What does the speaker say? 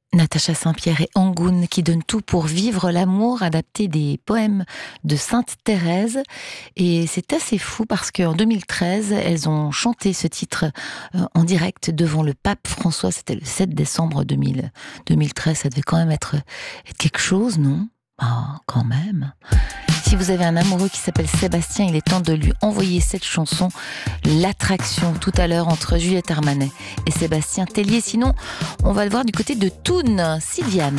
Natacha Saint-Pierre et Angoune qui donnent tout pour vivre l'amour, adapté des poèmes de Sainte Thérèse. Et c'est assez fou parce qu'en 2013, elles ont chanté ce titre en direct devant le pape François. C'était le 7 décembre 2013. Ça devait quand même être quelque chose, non? Ah, quand même. Si vous avez un amoureux qui s'appelle Sébastien, il est temps de lui envoyer cette chanson, L'Attraction, tout à l'heure entre Juliette Armanet et Sébastien Tellier. Sinon, on va le voir du côté de Thun, Sylviane.